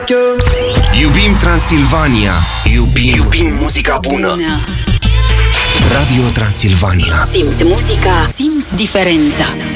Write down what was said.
like you. Iubim Transilvania. Iubim muzica bună. Radio Transilvania. Simți muzica, simți diferența.